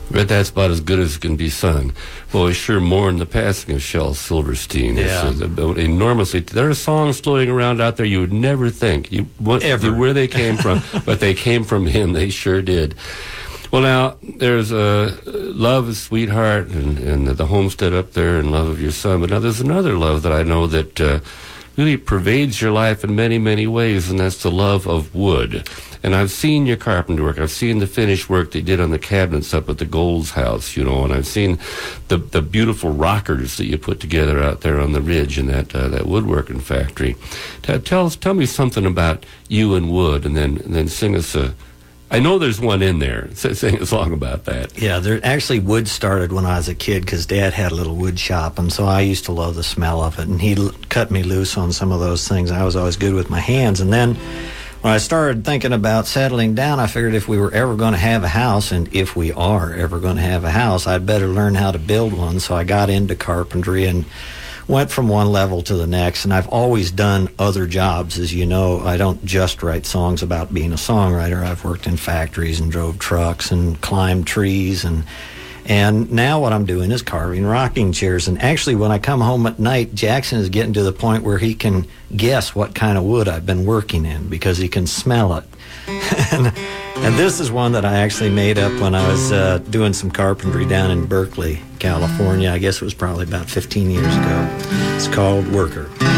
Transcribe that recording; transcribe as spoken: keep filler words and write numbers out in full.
But that's about as good as it can be sung. Boy, sure mourn the passing of Shel Silverstein. Yeah. It's, uh, enormously. There are songs floating around out there you would never think you what, Ever. where they came from, but they came from him. They sure did. Well, now there's uh, love of Sweetheart and, and the homestead up there and love of your son. But now there's another love that I know that uh, really pervades your life in many, many ways, and that's the love of wood. And I've seen your carpenter work. I've seen the finished work they did on the cabinets up at the Gold's house, you know, and I've seen the the beautiful rockers that you put together out there on the ridge in that uh, that woodworking factory. T- tell us, tell me something about you and wood, and then and then sing us a. I know there's one in there. S- sing a song about that. Yeah, there actually wood started when I was a kid because Dad had a little wood shop, and so I used to love the smell of it. And he l- cut me loose on some of those things. I was always good with my hands, and then. When I started thinking about settling down, I figured if we were ever going to have a house, and if we are ever going to have a house, I'd better learn how to build one. So I got into carpentry and went from one level to the next. And I've always done other jobs, as you know. I don't just write songs about being a songwriter. I've worked in factories and drove trucks and climbed trees and And now what I'm doing is carving rocking chairs. And actually, when I come home at night, Jackson is getting to the point where he can guess what kind of wood I've been working in because he can smell it. and, and this is one that I actually made up when I was uh, doing some carpentry down in Berkeley, California. I guess it was probably about fifteen years ago. It's called Worker.